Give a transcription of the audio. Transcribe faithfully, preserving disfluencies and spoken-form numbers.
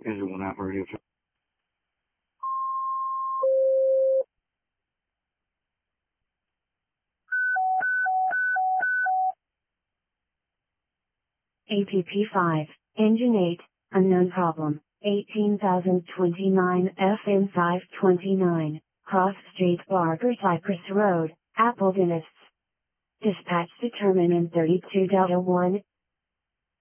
Visual app radio. A P P five, Engine eight, unknown problem, eighteen thousand twenty-nine F M five twenty-nine, Cross Street Barker Cypress Road, Apple Dentists. Dispatch determinant thirty-two Delta one,